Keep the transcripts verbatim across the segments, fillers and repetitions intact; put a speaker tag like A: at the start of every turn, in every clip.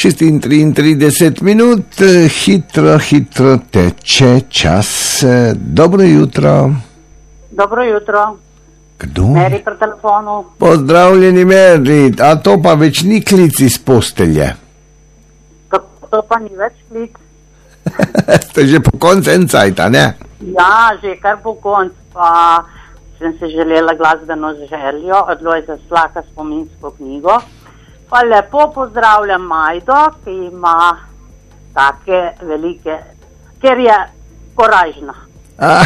A: šestintrideset minut, hitro, hitro teče čas. Dobro jutro.
B: Dobro jutro.
A: Kdo?
B: Meri pri telefonu.
A: Pozdravljeni, Meri, a to pa več ni klic iz postelje.
B: Kako to pa ni več klic?
A: Ste že po koncu en cajta, ne?
B: Ja, že kar po koncu, pa sem se želela glasbeno željo od Lojza Slaka spominsko knjigo. Pa lepo pozdravljam Majdo, ki ima take velike, ker je korajžna.
A: A,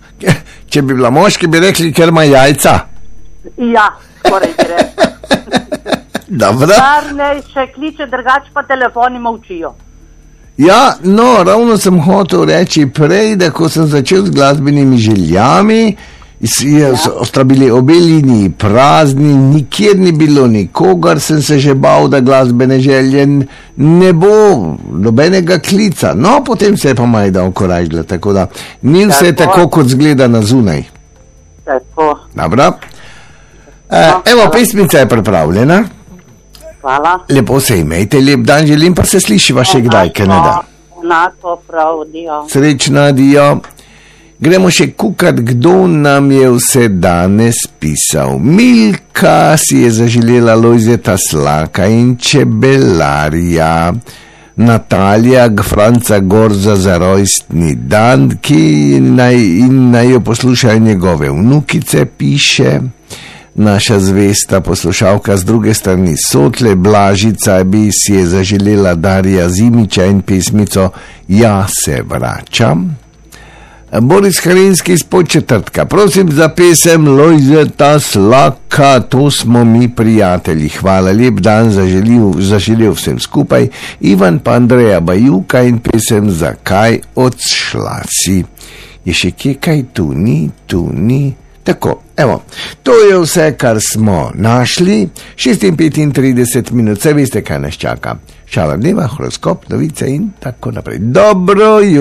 A: če bi bila moški, bi rekli, ker ima jajca.
B: Ja, skoraj bi rekli.
A: Dobro.
B: Kar ne še kliče, drugače pa telefoni molčijo.
A: Ja, no, ravno sem hotel reči prej, da ko sem začel z glasbenimi željami, ja. sta bili obe liniji prazni, nikjer ni bilo nikogar, sem se že bal, da glasbene želje ne bo nobenega klica. No, potem se je pa Majda okorajžila, tako da ni vse tako, tako kot zgleda na zunaj.
B: Tako.
A: Dobro. E, evo, pesmica je pripravljena.
B: Hvala.
A: Lepo se imejte, lep dan želim, pa se slišiva še kdaj, kaj ne da.
B: Enako prav, dio.
A: Srečno, dio. Gremo še kukat, kdo nam je vse danes pisal. Milka si je zaželela Lojzeta Slaka in čebelarja. Natalija Franca Gorza za rojstni dan, ki naj, in naj jo poslušajo njegove vnukice, piše. Naša zvesta poslušalka z druge strani Sotle, Blažica, bi si je zaželela Darija Zimiča in pesmico Ja se vračam. Boris Harinski iz Podčetrtka, prosim za pesem Lojzeta Slaka, to smo mi prijatelji. Hvala, lep dan zaželil, zaželil vsem skupaj. Ivan pa Andreja Bajuka in pesem Zakaj odšla si. Je še kje kaj tu ni, tu ni. Tako, evo, to je vse, kar smo našli. šestintrideset minut, se veste, kaj nas čaka. Šala dneva, horoskop, novice in tako naprej. Dobro jutro.